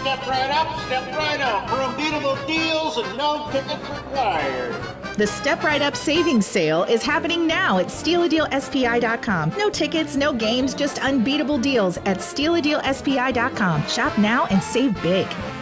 Step right up, step right out for unbeatable deals and no tickets required. The Step Right Up Savings Sale is happening now at StealADealSPI.com. No tickets, no games, just unbeatable deals at StealADealSPI.com. Shop now and save big.